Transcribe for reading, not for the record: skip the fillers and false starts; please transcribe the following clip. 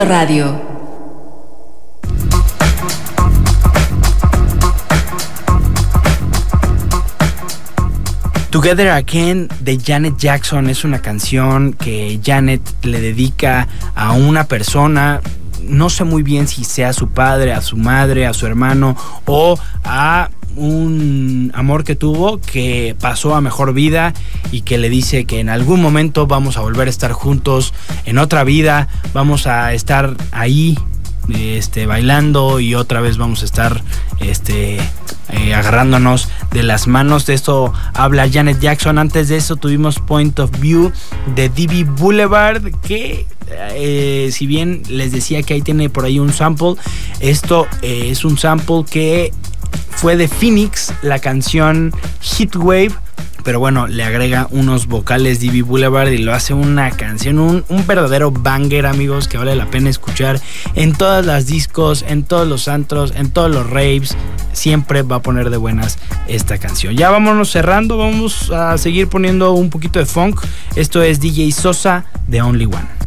Radio. Together Again de Janet Jackson es una canción que Janet le dedica a una persona. No sé muy bien si sea a su padre, a su madre, a su hermano o a un amor que tuvo que pasó a mejor vida y que le dice que en algún momento vamos a volver a estar juntos en otra vida, vamos a estar ahí bailando y otra vez vamos a estar agarrándonos de las manos. De esto habla Janet Jackson. Antes de eso tuvimos Point of View de D.B. Boulevard, que si bien les decía que ahí tiene por ahí un sample, esto es un sample que fue de Phoenix, la canción Heatwave, pero bueno, le agrega unos vocales D.B. Boulevard y lo hace una canción, un verdadero banger, amigos, que vale la pena escuchar en todas las discos, en todos los antros, en todos los raves. Siempre va a poner de buenas esta canción. Ya vámonos cerrando, vamos a seguir poniendo un poquito de funk. Esto es DJ Sosa de Only One.